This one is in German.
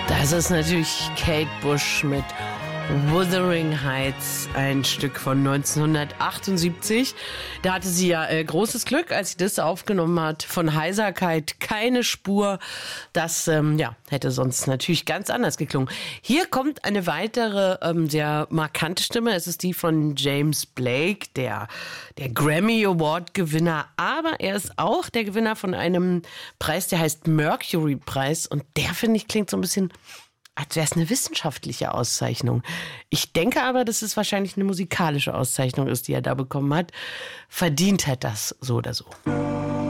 Das ist natürlich Kate Bush mit Wuthering Heights, ein Stück von 1978. Da hatte sie ja großes Glück, als sie das aufgenommen hat. Von Heiserkeit keine Spur. Das hätte sonst natürlich ganz anders geklungen. Hier kommt eine weitere sehr markante Stimme. Es ist die von James Blake, der Grammy Award Gewinner. Aber er ist auch der Gewinner von einem Preis, der heißt Mercury Preis. Und der, finde ich, klingt so ein bisschen, als wäre es eine wissenschaftliche Auszeichnung. Ich denke aber, dass es wahrscheinlich eine musikalische Auszeichnung ist, die er da bekommen hat. Verdient hat das so oder so.